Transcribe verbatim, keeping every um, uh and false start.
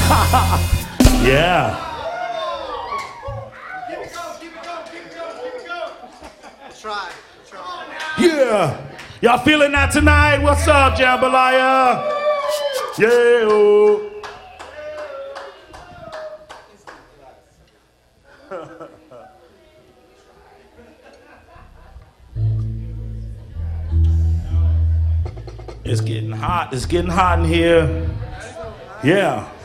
Yeah. Try, try. Yeah. Y'all feeling that tonight? What's up, Jambalaya? Yeah. Oh. It's getting hot. It's getting hot in here. Yeah.